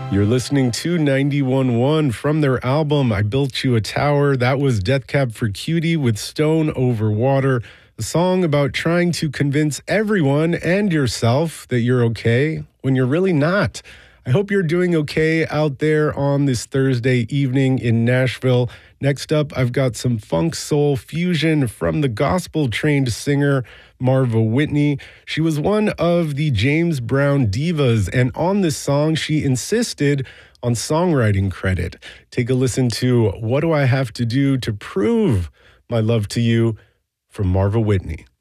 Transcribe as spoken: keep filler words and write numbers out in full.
You're listening to ninety-one point one from their album, I Built You a Tower. That was Death Cab for Cutie with Stone Over Water, a song about trying to convince everyone and yourself that you're okay when you're really not. I hope you're doing okay out there on this Thursday evening in Nashville. Next up, I've got some funk soul fusion from the gospel-trained singer Marva Whitney. She was one of the James Brown divas, and on this song, she insisted on songwriting credit. Take a listen to What Do I Have to Do to Prove My Love to You from Marva Whitney.